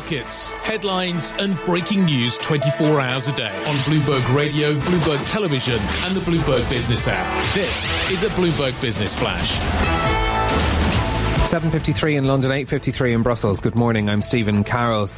markets, headlines and breaking news 24 hours a day on Bloomberg Radio, Bloomberg Television and the Bloomberg Business app. This is a Bloomberg Business Flash. 7:53 in London, 8:53 in Brussels. Good morning, I'm Stephen Carroll.